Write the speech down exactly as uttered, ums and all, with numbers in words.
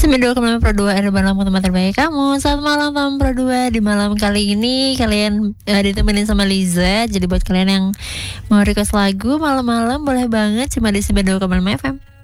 sembilan puluh dua koma lima Pro dua ada malam teman terbaik kamu. Selamat malam teman Pro dua. Di malam kali ini kalian uh, ditemenin sama Liza. Jadi buat kalian yang mau request lagu malam-malam boleh banget, cuma di sembilan puluh dua koma lima F M.